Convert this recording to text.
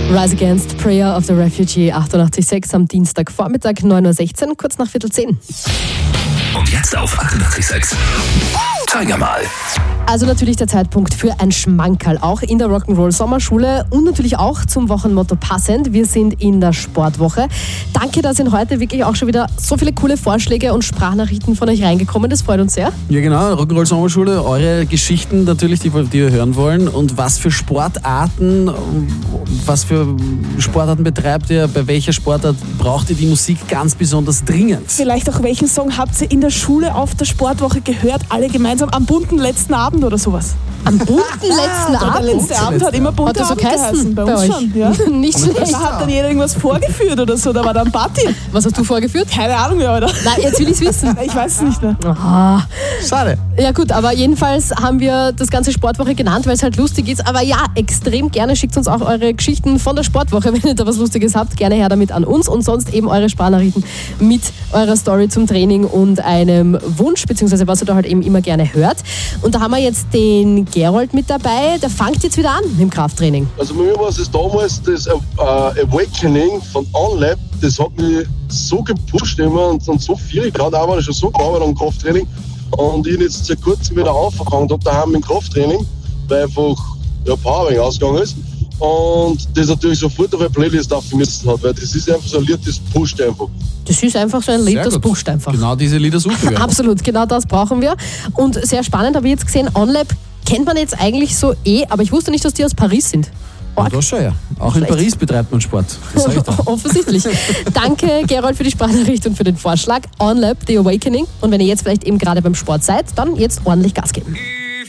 Rise Against, Prayer of the Refugee, 88.6 am Dienstagvormittag, 9.16 Uhr, kurz nach 9:15. Und jetzt auf 88.6. Tiger mal. Also natürlich der Zeitpunkt für ein Schmankerl, auch in der Rock'n'Roll Sommerschule und natürlich auch zum Wochenmotto passend. Wir sind in der Sportwoche. Danke, da sind heute wirklich auch schon wieder so viele coole Vorschläge und Sprachnachrichten von euch reingekommen. Das freut uns sehr. Ja genau, Rock'n'Roll Sommerschule, eure Geschichten natürlich, die wir hören wollen. Und was für Sportarten betreibt ihr? Bei welcher Sportart braucht ihr die Musik ganz besonders dringend? Vielleicht auch, welchen Song habt ihr in der Schule auf der Sportwoche gehört? Alle gemeinsam am bunten letzten Abend oder sowas. Am bunten letzten Abend? Der letzte Abend hat immer bunter Hat das so Abend geheißen. Bei uns schon. Ja. Nicht schlecht. Da hat dann jeder irgendwas vorgeführt oder so, da war dann Party. Was hast du vorgeführt? Keine Ahnung mehr, oder? Nein, jetzt will ich es wissen. Ich weiß es nicht mehr. Aha. Schade. Ja gut, aber jedenfalls haben wir das ganze Sportwoche genannt, weil es halt lustig ist. Aber ja, extrem gerne schickt uns auch eure Geschichten von der Sportwoche, wenn ihr da was Lustiges habt. Gerne her damit an uns und sonst eben eure Sprachnachrichten mit eurer Story zum Training und einem Wunsch, beziehungsweise was ihr da halt eben immer gerne hört. Und da haben wir jetzt den Gerold mit dabei. Der fängt jetzt wieder an mit dem Krafttraining. Also bei mir war es damals das Awakening von OnLab. Das hat mich so gepusht immer und so viel. Gerade auch war ich schon so gearbeitet am Krafttraining. Und ich habe jetzt seit kurzem wieder angefangen, daheim mit dem Krafttraining, weil einfach Powering ausgegangen ist. Und das natürlich sofort auf eine Playlist aufgemisst hat, weil das ist einfach so ein Lied, das pusht einfach. Das ist einfach so ein Lied, das pusht einfach. Genau diese Lieder suchen wir. Absolut, genau das brauchen wir. Und sehr spannend, habe ich jetzt gesehen, OnLab kennt man jetzt eigentlich so aber ich wusste nicht, dass die aus Paris sind. Ja, das schon, ja. Auch in Paris betreibt man Sport. Das sag ich da. Offensichtlich. Danke, Gerold, für die Sprachnachricht und für den Vorschlag. OnLab, The Awakening. Und wenn ihr jetzt vielleicht eben gerade beim Sport seid, dann jetzt ordentlich Gas geben.